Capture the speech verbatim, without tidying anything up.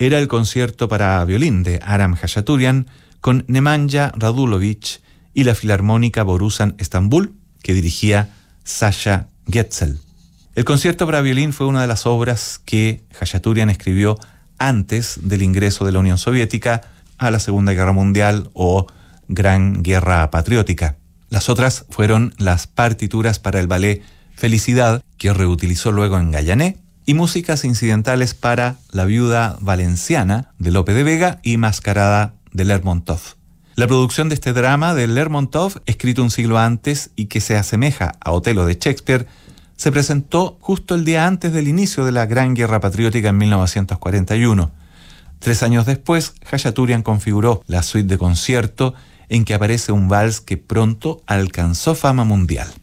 era el concierto para violín de Aram Khachaturian con Nemanja Radulovic y la Filarmónica Borusan Estambul, que dirigía Sasha Getzel. El concierto para violín fue una de las obras que Khachaturian escribió antes del ingreso de la Unión Soviética a la Segunda Guerra Mundial o Gran Guerra Patriótica. Las otras fueron las partituras para el ballet Felicidad, que reutilizó luego en Gallané, y músicas incidentales para La viuda valenciana de Lope de Vega y Mascarada de Lermontov. La producción de este drama de Lermontov, escrito un siglo antes y que se asemeja a Otelo de Shakespeare, se presentó justo el día antes del inicio de la Gran Guerra Patriótica en mil novecientos cuarenta y uno. Tres años después, Khachaturian configuró la suite de concierto en que aparece un vals que pronto alcanzó fama mundial.